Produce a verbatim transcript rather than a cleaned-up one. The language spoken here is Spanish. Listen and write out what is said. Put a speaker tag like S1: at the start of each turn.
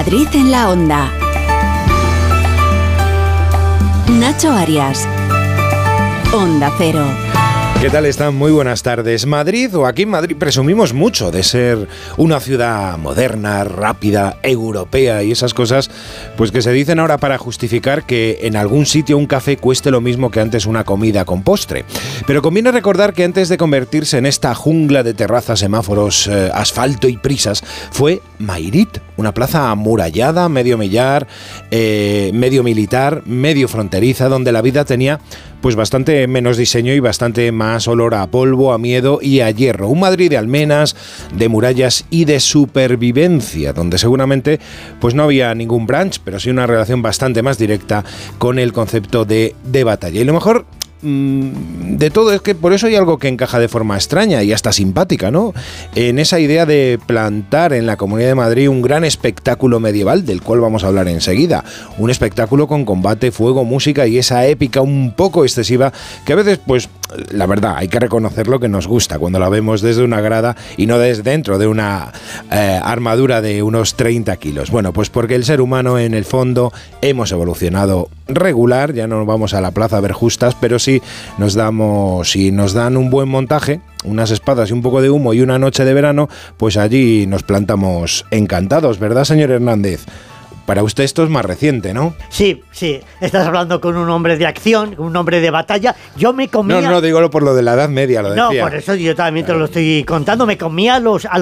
S1: Madrid en la Onda. Nacho Arias. Onda Cero.
S2: ¿Qué tal están? Muy buenas tardes. Madrid, o aquí en Madrid, presumimos mucho de ser una ciudad moderna, rápida, europea y esas cosas, pues que se dicen ahora para justificar que en algún sitio un café cueste lo mismo que antes una comida con postre. Pero conviene recordar que antes de convertirse en esta jungla de terrazas, semáforos, eh, asfalto y prisas, fue Mairit, una plaza amurallada, medio millar, eh, medio militar, medio fronteriza, donde la vida tenía pues bastante menos diseño y bastante más olor a polvo, a miedo y a hierro. Un Madrid de almenas, de murallas y de supervivencia, donde seguramente pues no había ningún brunch, pero sí una relación bastante más directa con el concepto de, de batalla. Y lo mejor de todo es que por eso hay algo que encaja de forma extraña y hasta simpática, ¿no? En esa idea de plantar en la Comunidad de Madrid un gran espectáculo medieval, del cual vamos a hablar enseguida. Un espectáculo con combate, fuego, música y esa épica un poco excesiva que a veces, pues, la verdad, hay que reconocerlo, que nos gusta cuando la vemos desde una grada y no desde dentro de una eh, armadura de unos treinta kilos. Bueno, pues porque el ser humano en el fondo hemos evolucionado regular, ya no vamos a la plaza a ver justas, pero sí nos damos, si nos dan un buen montaje, unas espadas y un poco de humo y una noche de verano, pues allí nos plantamos encantados, ¿verdad, señor Hernández? Para usted esto es más reciente, ¿no?
S3: Sí, sí. Estás hablando con un hombre de acción, un hombre de batalla. Yo me comía...
S2: No, no, digo por lo de la Edad Media, lo
S3: no,
S2: decía.
S3: No, por eso yo también te lo estoy contando. Me comía a los, a